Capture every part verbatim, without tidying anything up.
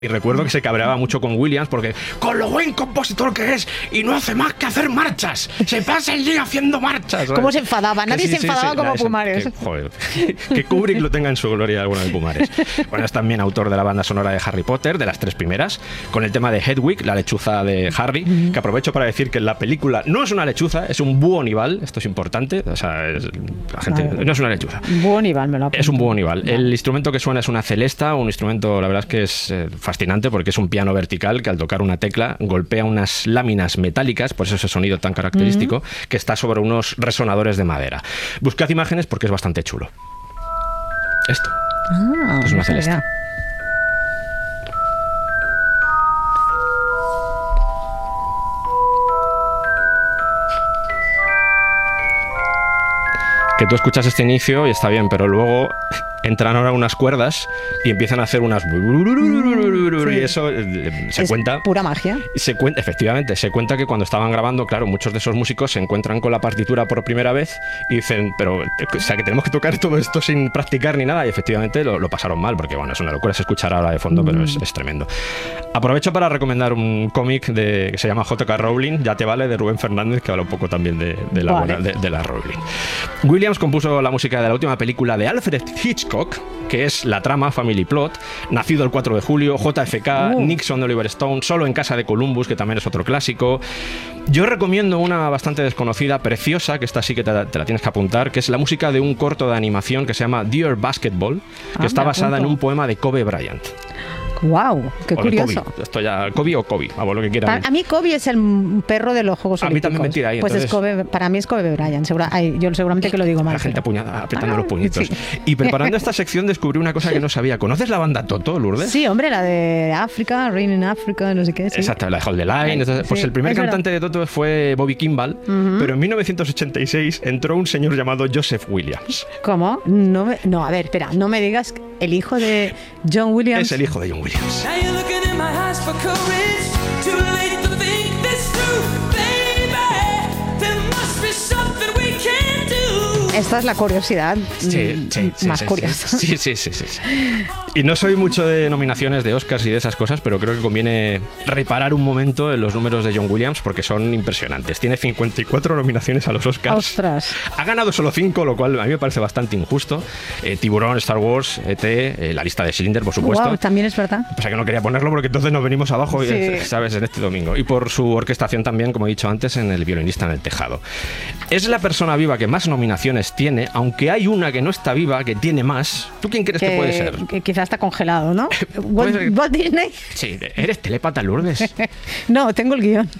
Y recuerdo que se cabreaba mucho con Williams porque con lo buen compositor que es y no hace más que hacer marchas. Se pasa el día haciendo marchas. ¿Sabes? ¿Cómo se enfadaba? Nadie sí, se enfadaba sí, como sí, Pumares. Que, joder, que Kubrick lo tenga en su gloria alguno de Pumares. Bueno, es también autor de la banda sonora de Harry Potter, de las tres primeras, con el tema de Hedwig, la lechuza de Harry, mm. que aprovecho para decir que la película no es una lechuza, es un búho nival. Esto es importante. O sea, es, la gente vale. no es una lechuza. Búho nival, me lo apunto. Es un búho nival. Vale. El instrumento que suena es una celesta, un instrumento, la verdad es que es eh, fascinante porque es un piano vertical que al tocar una tecla golpea unas láminas metálicas, por eso ese sonido tan característico, mm-hmm. que está sobre unos resonadores de madera. Buscad imágenes porque es bastante chulo. Esto ah, es una celesta. Que tú escuchas este inicio y está bien, pero luego entran ahora unas cuerdas y empiezan a hacer unas... Sí. Y eso eh, se es cuenta... pura magia. Se cuenta, efectivamente, se cuenta que cuando estaban grabando, claro, muchos de esos músicos se encuentran con la partitura por primera vez y dicen, pero, o sea, que tenemos que tocar todo esto sin practicar ni nada, y efectivamente lo, lo pasaron mal, porque bueno, es una locura, se escuchará ahora de fondo, mm. pero es, es tremendo. Aprovecho para recomendar un cómic de, que se llama J K Rowling, Ya te vale, de Rubén Fernández, que habla un poco también de, de, la, vale. buena, de, de la Rowling. Williams compuso la música de la última película de Alfred Hitchcock, que es La trama, Family Plot, Nacido el cuatro de julio, J F K, uh. Nixon de Oliver Stone, Solo en casa de Columbus, que también es otro clásico. Yo recomiendo una bastante desconocida, preciosa, que esta sí que te, te la tienes que apuntar, que es la música de un corto de animación que se llama Dear Basketball, que ah, está basada en un poema de Kobe Bryant. ¡Wow! ¡Qué o curioso! Kobe. Esto ya, Kobe o Kobe, a lo que quieran. A, a mí Kobe es el perro de los Juegos a Olímpicos. A mí también me tira ahí. Pues entonces... es Kobe, para mí es Kobe Bryant. Segura, ay, yo seguramente que lo digo mal. La gente apuñada, apretando ah, los puñitos. Sí. Y preparando esta sección descubrí una cosa que no sabía. ¿Conoces la banda Toto, Lourdes? Sí, hombre, la de África, Rain in Africa, no sé qué. Sí. Exacto, la de Hold the Line. Entonces, pues sí, el primer cantante verdad. de Toto fue Bobby Kimball, uh-huh. pero en mil novecientos ochenta y seis entró un señor llamado Joseph Williams. ¿Cómo? No, me, no, a ver, espera, no me digas el hijo de John Williams. Es el hijo de John Williams. For courage, too late to think this through, baby. There must be something we can do. Esta es la curiosidad sí, sí, sí, más sí, curiosa. Sí, sí, sí, sí, sí. Y no soy mucho de nominaciones de Oscars y de esas cosas, pero creo que conviene reparar un momento en los números de John Williams porque son impresionantes. Tiene cincuenta y cuatro nominaciones a los Oscars. ¡Ostras! Ha ganado solo cinco, lo cual a mí me parece bastante injusto. Eh, Tiburón, Star Wars, E T, eh, la lista de Schindler, por supuesto. Wow, también es verdad. O sea que no quería ponerlo porque entonces nos venimos abajo, sí. y, ¿sabes? En este domingo. Y por su orquestación también, como he dicho antes, en El violinista en el tejado. Es la persona viva que más nominaciones tiene, aunque hay una que no está viva, que tiene más. ¿Tú quién crees que, que puede ser? Que quizás está congelado, ¿no? Walt, Walt Disney. Sí, ¿eres telépata, Lourdes? No, tengo el guión.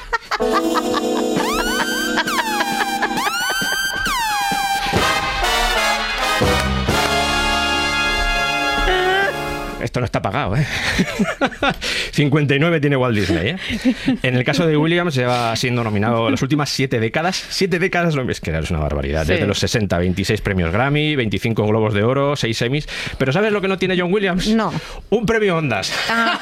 Esto no está pagado, ¿eh? cincuenta y nueve tiene Walt Disney, ¿eh? En el caso de Williams lleva siendo nominado las últimas siete décadas. Siete décadas, es que es una barbaridad. Sí. Desde los sesenta, veintiséis premios Grammy, veinticinco Globos de Oro, seis Emmys. Pero ¿sabes lo que no tiene John Williams? No. Un premio Ondas. Ah.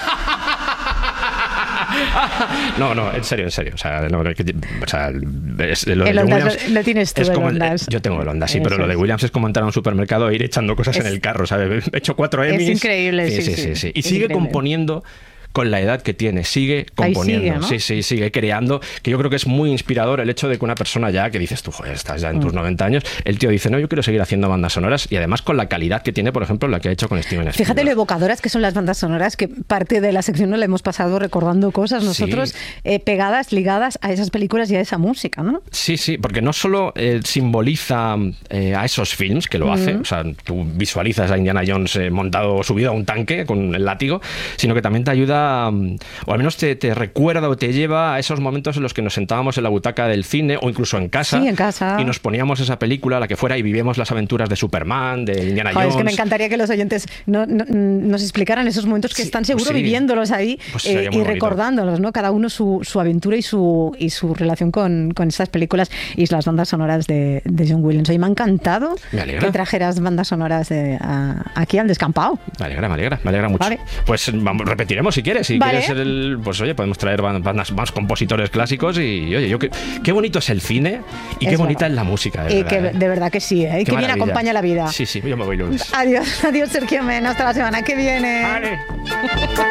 No, no, en serio, en serio. O sea, no, o sea es, lo de el John Ondas Williams lo, lo tienes tú, es como, el Ondas. Yo tengo el Ondas, sí, Eso pero lo de es. Williams es como entrar a un supermercado e ir echando cosas es, en el carro, ¿sabes? He hecho cuatro Emmys. Es increíble, sí, sí, sí, sí, sí, sí. Y es sigue increíble. componiendo con la edad que tiene, sigue componiendo. Sigue, ¿no? Sí, sí, sigue creando, que yo creo que es muy inspirador el hecho de que una persona ya, que dices tú, joder, estás ya en tus mm. noventa años, el tío dice, no, yo quiero seguir haciendo bandas sonoras y además con la calidad que tiene, por ejemplo, la que ha hecho con Steven Spielberg. Fíjate lo evocadoras que son las bandas sonoras, que parte de la sección no la hemos pasado recordando cosas nosotros sí. eh, pegadas, ligadas a esas películas y a esa música, ¿no? Sí, sí, porque no solo eh, simboliza eh, a esos films, que lo mm. hace, o sea, tú visualizas a Indiana Jones eh, montado, subido a un tanque con el látigo, sino que también te ayuda... o al menos te, te recuerda o te lleva a esos momentos en los que nos sentábamos en la butaca del cine o incluso en casa, sí, en casa. y nos poníamos esa película, la que fuera, y vivíamos las aventuras de Superman, de Indiana Joder, Jones. Es que me encantaría que los oyentes no, no, nos explicaran esos momentos que sí, están seguro pues sí. viviéndolos ahí pues eh, y recordándolos, ¿no? Cada uno su, su aventura y su, y su relación con, con estas películas y las bandas sonoras de, de John Williams. Hoy me ha encantado me que trajeras bandas sonoras de, a, aquí al descampado. Me alegra, me alegra, me alegra mucho. Vale. Pues vamos, repetiremos si quieres, si vale. quieres ser el pues oye, podemos traer bandas más compositores clásicos y oye, yo qué, qué bonito es el cine y es qué bonita verdad. es la música. De y verdad, que ¿eh? de verdad que sí, ¿eh? Y qué bien acompaña la vida. Sí, sí, yo me voy, Lourdes. Adiós, adiós Sergio Mena, hasta la semana que viene. Vale.